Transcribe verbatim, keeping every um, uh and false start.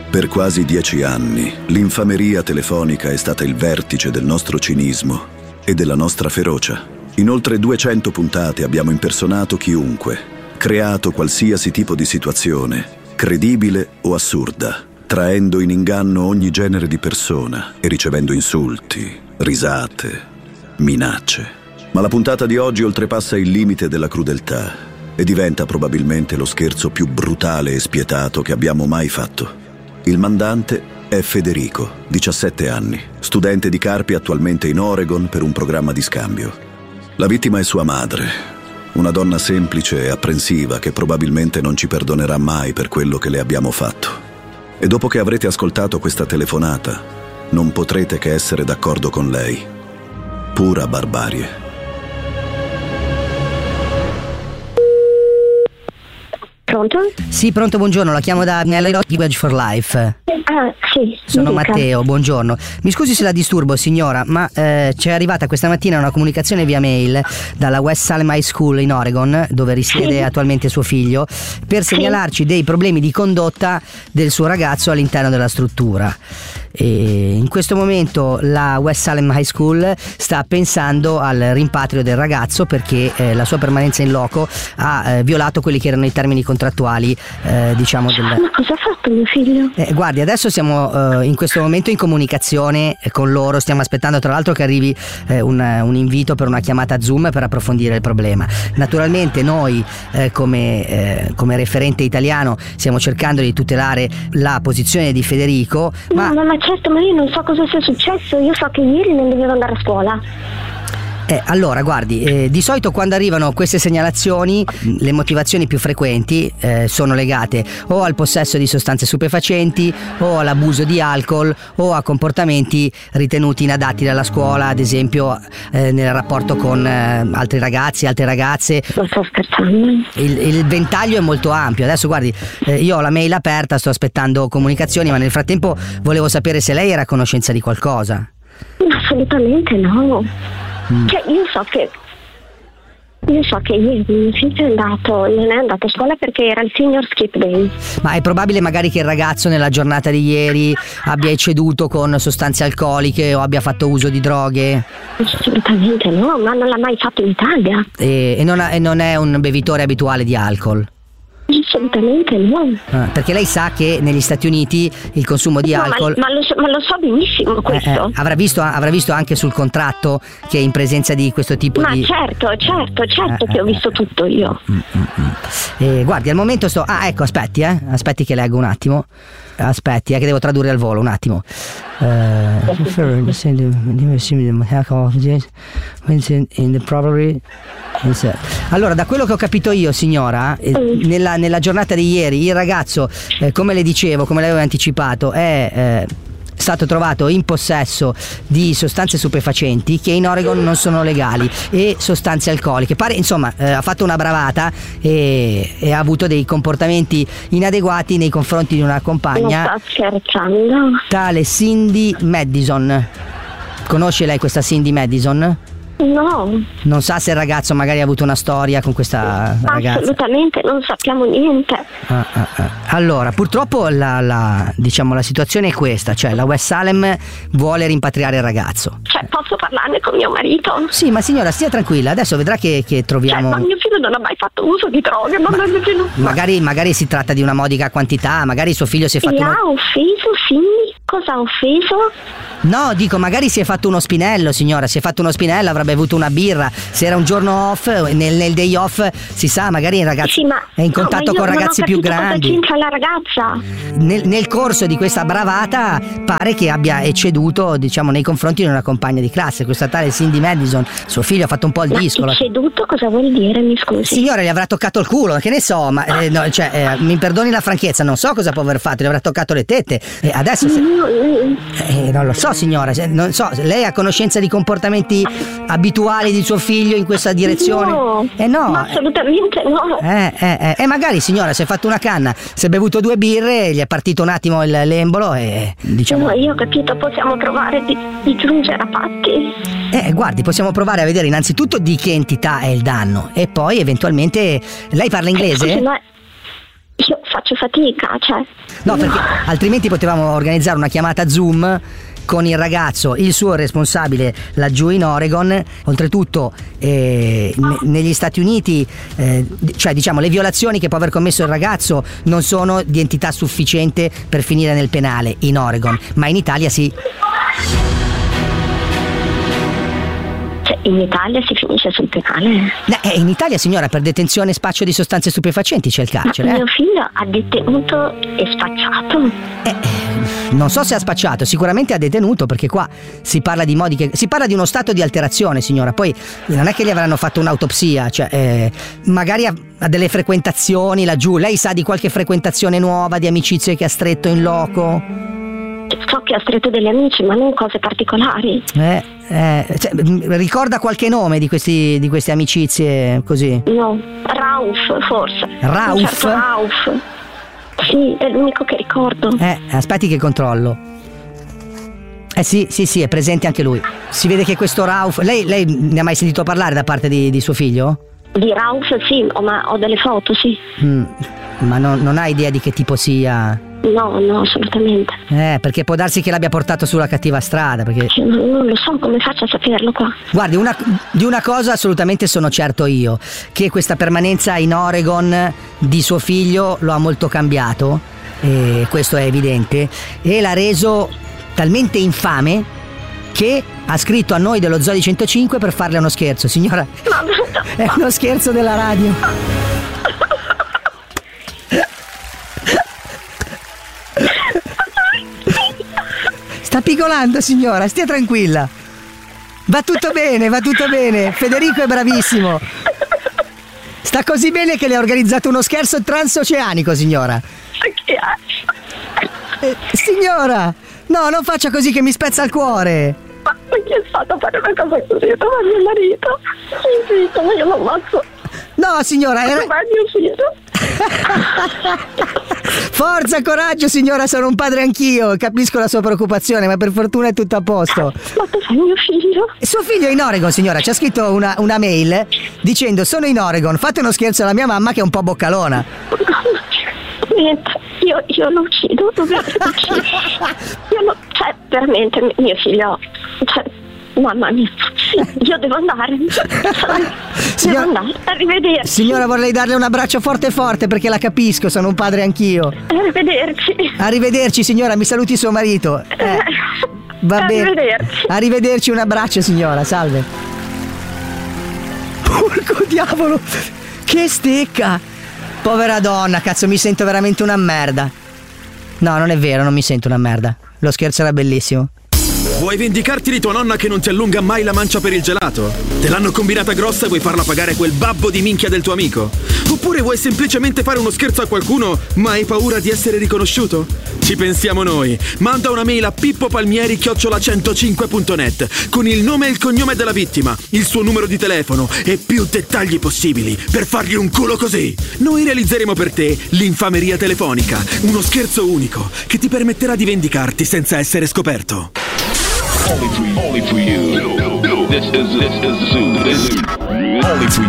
Per quasi dieci anni, l'infameria telefonica è stata il vertice del nostro cinismo e della nostra ferocia. In oltre duecento puntate abbiamo impersonato chiunque, creato qualsiasi tipo di situazione, credibile o assurda, traendo in inganno ogni genere di persona e ricevendo insulti, risate, minacce. Ma la puntata di oggi oltrepassa il limite della crudeltà e diventa probabilmente lo scherzo più brutale e spietato che abbiamo mai fatto. Il mandante è Federico, diciassette anni, studente di Carpi attualmente in Oregon per un programma di scambio. La vittima è sua madre, una donna semplice e apprensiva che probabilmente non ci perdonerà mai per quello che le abbiamo fatto. E dopo che avrete ascoltato questa telefonata, non potrete che essere d'accordo con lei. Pura barbarie. Pronto? Sì, pronto, buongiorno, la chiamo da Language for Life. Ah, sì. Sono dica. Matteo, buongiorno. Mi scusi se la disturbo, signora, ma eh, ci è arrivata questa mattina una comunicazione via mail dalla West Salem High School in Oregon, dove risiede sì. attualmente suo figlio, per segnalarci dei problemi di condotta del suo ragazzo all'interno della struttura. E in questo momento la West Salem High School sta pensando al rimpatrio del ragazzo perché eh, la sua permanenza in loco ha eh, violato quelli che erano i termini contrattuali, eh, diciamo del... Ma cosa ha fatto mio figlio? Eh, guardi, adesso siamo eh, in questo momento in comunicazione con loro, stiamo aspettando tra l'altro che arrivi eh, un, un invito per una chiamata Zoom per approfondire il problema. Naturalmente noi eh, come, eh, come referente italiano stiamo cercando di tutelare la posizione di Federico, No, ma... ma, ma certo, ma io non so cosa sia successo, io so che ieri non dovevo andare a scuola. Eh, allora, guardi, eh, di solito quando arrivano queste segnalazioni le motivazioni più frequenti eh, sono legate o al possesso di sostanze stupefacenti o all'abuso di alcol o a comportamenti ritenuti inadatti dalla scuola, ad esempio eh, nel rapporto con eh, altri ragazzi, altre ragazze. Non sto scherzando. Il, il ventaglio è molto ampio. Adesso guardi, eh, io ho la mail aperta, sto aspettando comunicazioni, ma nel frattempo volevo sapere se lei era a conoscenza di qualcosa. Assolutamente no. Mm. Cioè io so che Io so che ieri mio figlio è andato, non è andato a scuola perché era il senior skip day. Ma è probabile magari che il ragazzo nella giornata di ieri abbia ecceduto con sostanze alcoliche o abbia fatto uso di droghe? Assolutamente no, ma non l'ha mai fatto in Italia. E, e, non, ha, e non è un bevitore abituale di alcol? Assolutamente no. Ah, perché lei sa che negli Stati Uniti il consumo di no, alcol... Ma, ma, lo so, ma lo so benissimo questo. Eh, eh, avrà, visto, avrà visto anche sul contratto che è in presenza di questo tipo ma di... Ma certo, certo, certo eh, che ho eh, visto tutto io. Mm, mm, mm. Eh, guardi, al momento sto... Ah, ecco, aspetti, eh. Aspetti che leggo un attimo. Aspetti, eh, che devo tradurre al volo, un attimo. Allora, da quello che ho capito io, signora, eh, nella, nella giornata di ieri il ragazzo, eh, come le dicevo, come le avevo anticipato, è eh, stato trovato in possesso di sostanze stupefacenti che in Oregon non sono legali e sostanze alcoliche. Pare, insomma, eh, ha fatto una bravata e, e ha avuto dei comportamenti inadeguati nei confronti di una compagna. Non sta scherzando. Tale Cindy Madison. Conosce lei questa Cindy Madison? No. Non sa se il ragazzo magari ha avuto una storia con questa ragazza? Assolutamente, non sappiamo niente. Ah, ah, ah. Allora, purtroppo la, la, diciamo, la situazione è questa, cioè la West Salem vuole rimpatriare il ragazzo. Cioè, posso parlarne con mio marito? Sì, ma signora, stia tranquilla, adesso vedrà che, che troviamo... Cioè, ma mio figlio non ha mai fatto uso di droghe, ma, ma mio figlio... magari, magari si tratta di una modica quantità, magari suo figlio si è fatto... Mi uno... ha offeso, sì? Cosa ha offeso? No, dico, magari si è fatto uno spinello, signora, si è fatto uno spinello, avrebbe avuto una birra, se era un giorno off, nel, nel day off, si sa, magari il ragazzo sì, ma, è in contatto no, con ragazzi più grandi. Cosa c'entra la ragazza? Nel, nel corso di questa bravata pare che abbia ecceduto, diciamo, nei confronti di una compagna di classe, questa tale Cindy Madison. Suo figlio ha fatto un po' il ma disco. Ecceduto cosa vuol dire, mi scusi? Signore, gli avrà toccato il culo, che ne so, ma eh, no, cioè, eh, mi perdoni la franchezza, non so cosa può aver fatto, gli avrà toccato le tette. E adesso se... eh, non lo so, signora, non so, lei ha conoscenza di comportamenti abituali di suo figlio in questa direzione? No, eh no, ma assolutamente no. Eh, eh, eh, e magari, signora, si è fatto una canna, si è bevuto due birre, gli è partito un attimo il l'embolo e diciamo... No, io ho capito, possiamo provare di, di giungere a patti. Eh, guardi, possiamo provare a vedere innanzitutto di che entità è il danno e poi eventualmente... Lei parla inglese? Scusi, ma... io faccio fatica, cioè. No, perché altrimenti potevamo organizzare una chiamata Zoom con il ragazzo, il suo responsabile laggiù in Oregon. Oltretutto eh, ne- negli Stati Uniti, eh, cioè diciamo le violazioni che può aver commesso il ragazzo non sono di entità sufficiente per finire nel penale in Oregon, ma in Italia sì. In Italia si finisce sul penale. Eh, in Italia, signora, per detenzione e spaccio di sostanze stupefacenti c'è il carcere. Ma eh? mio figlio ha detenuto e spacciato. Eh, non so se ha spacciato, sicuramente ha detenuto, perché qua si parla di modi che si parla di uno stato di alterazione, signora. Poi non è che gli avranno fatto un'autopsia, cioè eh, magari ha, ha delle frequentazioni laggiù. Lei sa di qualche frequentazione nuova, di amicizie che ha stretto in loco? So che ha stretto degli amici, ma non cose particolari. Eh, eh, cioè, ricorda qualche nome di questi di queste amicizie così? No, Rauf forse. Rauf? Un certo Rauf. Sì, è l'unico che ricordo. Eh, aspetti che controllo. Eh sì, sì, sì, è presente anche lui. Si vede che questo Rauf... Lei, lei ne ha mai sentito parlare da parte di, di suo figlio? Di Rauf sì, ho, ma ho delle foto, sì. Mm, ma no, non ha idea di che tipo sia? No, no, assolutamente. Eh, perché può darsi che l'abbia portato sulla cattiva strada, perché... Cioè, non, non lo so come faccio a saperlo qua. Guardi, una, di una cosa assolutamente sono certo io, che questa permanenza in Oregon di suo figlio lo ha molto cambiato, e questo è evidente, e l'ha reso talmente infame che ha scritto a noi dello Zoo di centocinque per farle uno scherzo. Signora, è uno scherzo della radio. Sta pigolando, signora, stia tranquilla. Va tutto bene, va tutto bene. Federico è bravissimo. Sta così bene che le ha organizzato uno scherzo transoceanico, signora. Eh, signora, no, non faccia così che mi spezza il cuore. Ma chi è stato a fare una cosa così? Dov'è mio marito? Sì, sì, ma io lo ammazzo. No, signora, era... Dov'è mio figlio? Forza, coraggio, signora, sono un padre anch'io. Capisco la sua preoccupazione, ma per fortuna è tutto a posto. Ma dov'è mio figlio? Suo figlio è in Oregon, signora. Ci ha scritto una, una mail dicendo: sono in Oregon, fate uno scherzo alla mia mamma che è un po' boccalona. Niente, io, io lo uccido, dovete uccidere. Io lo, cioè, veramente, mio figlio, cioè, mamma mia, io devo andare. Signora, devo andare, arrivederci. Signora, vorrei darle un abbraccio forte forte perché la capisco, sono un padre anch'io. Arrivederci. Arrivederci, signora, mi saluti suo marito. Eh, va bene. Arrivederci. Arrivederci, un abbraccio, signora, salve. Porco diavolo, che stecca. Povera donna, cazzo, mi sento veramente una merda. No, non è vero, non mi sento una merda. Lo scherzo era bellissimo. Vuoi vendicarti di tua nonna che non ti allunga mai la mancia per il gelato? Te l'hanno combinata grossa e vuoi farla pagare quel babbo di minchia del tuo amico? Oppure vuoi semplicemente fare uno scherzo a qualcuno ma hai paura di essere riconosciuto? Ci pensiamo noi. Manda una mail a pippopalmieri chiocciola centocinque punto net con il nome e il cognome della vittima, il suo numero di telefono e più dettagli possibili per fargli un culo così. Noi realizzeremo per te l'infameria telefonica, uno scherzo unico che ti permetterà di vendicarti senza essere scoperto. Only for you. Only for you. This is this is Zoo. This is only for